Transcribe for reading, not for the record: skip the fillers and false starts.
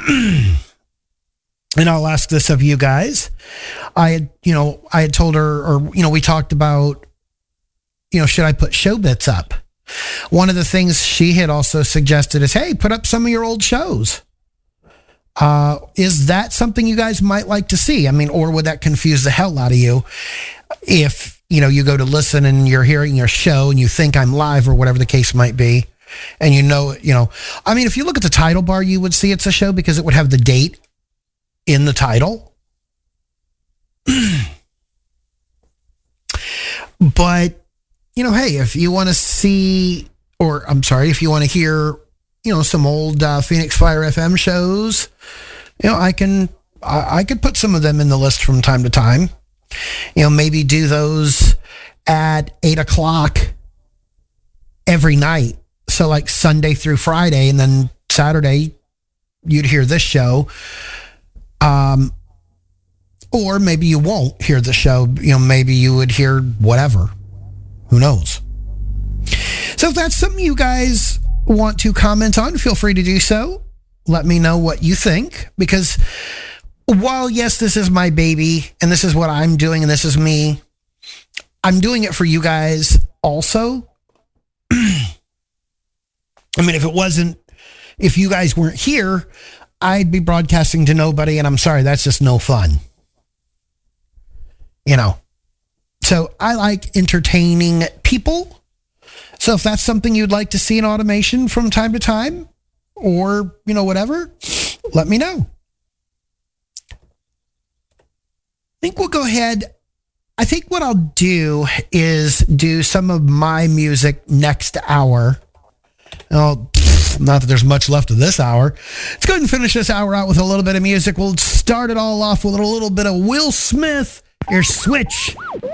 and I'll ask this of you guys. I had told her, or, we talked about, should I put show bits up? One of the things she had also suggested is, hey, put up some of your old shows. Is that something you guys might like to see? I mean, or would that confuse the hell out of you if, you go to listen and you're hearing your show and you think I'm live or whatever the case might be. And if you look at the title bar, you would see it's a show because it would have the date in the title. But, hey, if you want to see, if you want to hear, some old Phoenix Fire FM shows, I could put some of them in the list from time to time. Maybe do those at 8:00 every night. So like Sunday through Friday, and then Saturday, you'd hear this show. Or maybe you won't hear the show. Maybe you would hear whatever. Who knows? So if that's something you guys want to comment on, feel free to do so. Let me know what you think, because while, yes, this is my baby and this is what I'm doing and this is me, I'm doing it for you guys also. If you guys weren't here, I'd be broadcasting to nobody, and I'm sorry, that's just no fun. So I like entertaining people. So if that's something you'd like to see in automation from time to time, or, whatever, let me know. I think we'll go ahead. I think what I'll do is do some of my music next hour. Not that there's much left of this hour. Let's go ahead and finish this hour out with a little bit of music. We'll start it all off with a little bit of Will Smith. Your Switch.